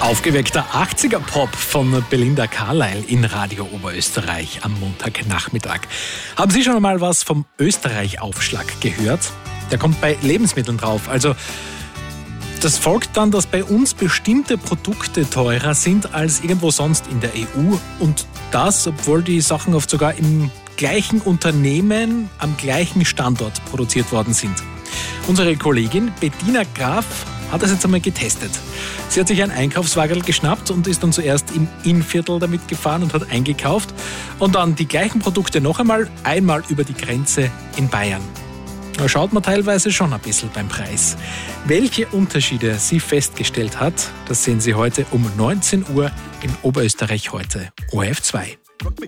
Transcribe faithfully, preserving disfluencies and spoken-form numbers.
Aufgeweckter achtziger-Pop von Belinda Carlisle in Radio Oberösterreich am Montagnachmittag. Haben Sie schon einmal was vom Österreich-Aufschlag gehört? Der kommt bei Lebensmitteln drauf. Also das folgt dann, dass bei uns bestimmte Produkte teurer sind als irgendwo sonst in der E U. Und das, obwohl die Sachen oft sogar im gleichen Unternehmen am gleichen Standort produziert worden sind. Unsere Kollegin Bettina Graf hat das jetzt einmal getestet. Sie hat sich ein Einkaufswagen geschnappt und ist dann zuerst im Innviertel damit gefahren und hat eingekauft und dann die gleichen Produkte noch einmal, einmal über die Grenze in Bayern. Da schaut man teilweise schon ein bisschen beim Preis. Welche Unterschiede sie festgestellt hat, das sehen Sie heute um neunzehn Uhr in Oberösterreich heute, O R F zwei.